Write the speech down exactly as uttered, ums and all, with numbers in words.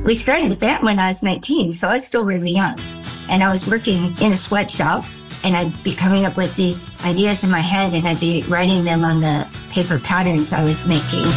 We started the band when I was nineteen, so I was still really young. And I was working in a sweatshop, and I'd be coming up with these ideas in my head, and I'd be writing them on the paper patterns I was making.